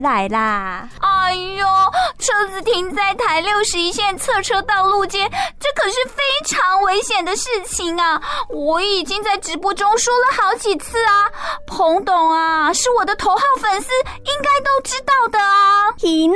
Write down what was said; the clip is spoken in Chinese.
来啦！ 哎呦，车子停在台61线侧车道路肩，这可是非常危险的事情啊！我已经在直播中说了好几次啊，彭董啊，是我的头号粉丝，应该都知道的啊。